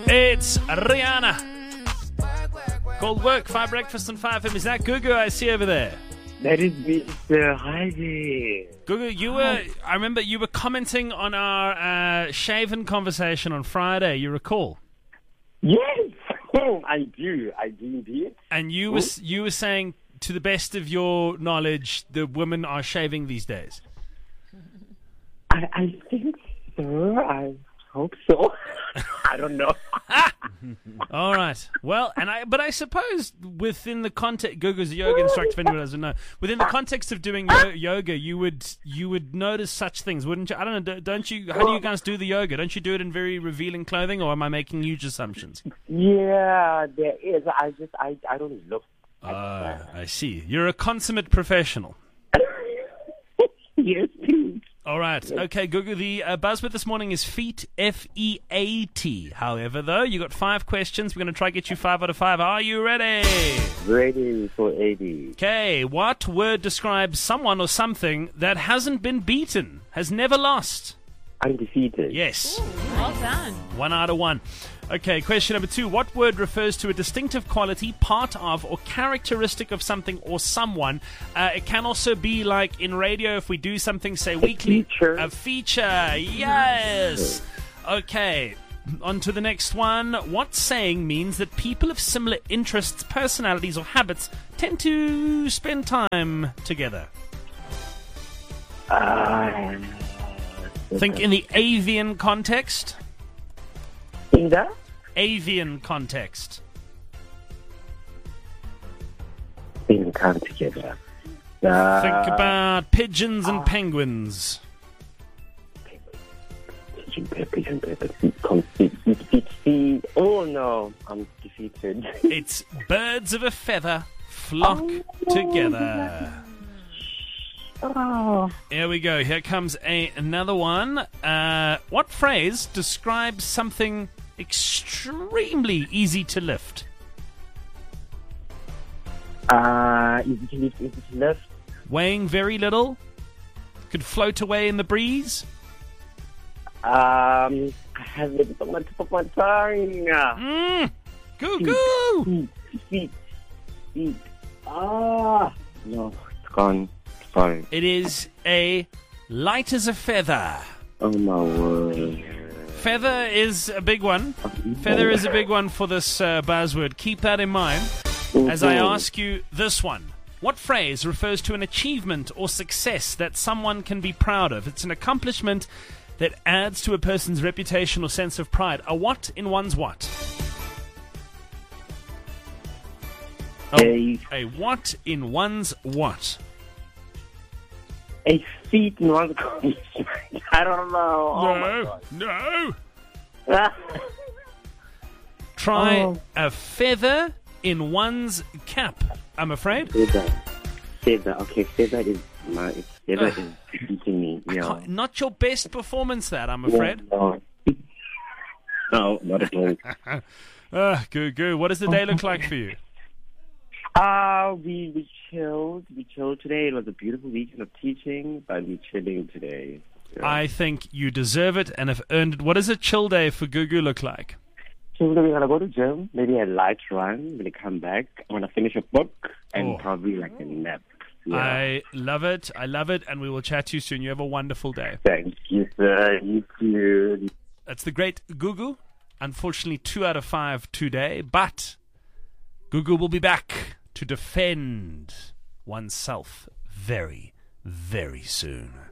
It's Rihanna. Called Work, 5 Breakfast and 5 FM. Is that Gugu I see over there? That is Mr. Heidi. Gugu, I remember you were commenting on our shaven conversation on Friday, you recall? Yes, I do indeed. And you were saying, to the best of your knowledge, the women are shaving these days. I think so. I hope so. I don't know. All right. Well, but I suppose within the context, Gugu's a yoga instructor. If anyone doesn't know, within the context of doing yoga, you would notice such things, wouldn't you? I don't know. Don't you? How do you guys do the yoga? Don't you do it in very revealing clothing, or am I making huge assumptions? Yeah, there is. I don't look. I see. You're a consummate professional. Yes, please. All right. Okay, Gugu, the buzzword this morning is feet, F-E-A-T. However, though, you got 5 questions. We're going to try to get you 5 out of 5. Are you ready? Ready for 80. Okay, what word describes someone or something that hasn't been beaten, has never lost? Undefeated. Yes. Ooh, well done. 1 out of 1. Okay, question number 2. What word refers to a distinctive quality, part of, or characteristic of something or someone? It can also be like in radio, if we do something, say, weekly. Feature. A feature. Yes. Okay, on to the next one. What saying means that people of similar interests, personalities, or habits tend to spend time together? Think in the avian context. In the? Avian context. Being come together. Think about pigeons and penguins. Pigeon pepper. Oh no, I'm defeated. It's birds of a feather flock together. Oh. Here we go. Here comes another one. What phrase describes something extremely easy to lift? Easy to lift. Weighing very little? Could float away in the breeze? I have it on the tip of my tongue. Goo-goo! Feet. No, it's gone. Sorry. It is a light as a feather. Oh my word. Feather is a big one. Feather is a big one for this buzzword. Keep that in mind as I ask you this one. What phrase refers to an achievement or success that someone can be proud of? It's an accomplishment that adds to a person's reputation or sense of pride. A what in one's what? A what in one's what? A feet in one's I don't know. Oh my God. No. Try a feather in one's cap, I'm afraid. Feather. Okay, feather is beating me. Yeah. Not your best performance, that, I'm afraid. No, not at all. Goo. What does the day look like for you? We chilled. We chilled today. It was a beautiful weekend of teaching, but we're chilling today. Yeah. I think you deserve it and have earned it. What does a chill day for Gugu look like? So we're going to go to the gym, maybe a light run. When I come back, I'm going to finish a book and probably like a nap. Yeah. I love it. And we will chat to you soon. You have a wonderful day. Thank you, sir. You too. That's the great Gugu. Unfortunately, 2 out of 5 today, but Gugu will be back to defend oneself very, very soon.